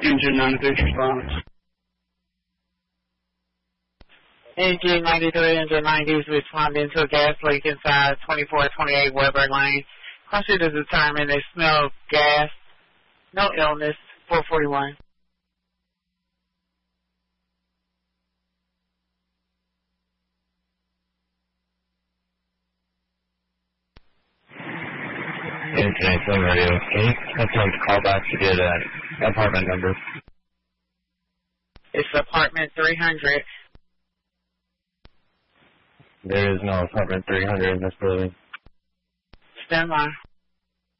Engine 96 response. Engine 93, engine 90 is responding to a gas leak inside 2428 Weber Lane. Caution to determine they smell gas. No illness. 441. Internet phone radio. Can you attempt to call back to get an apartment number? It's apartment 300. There is no apartment 300 in this building. Stand by.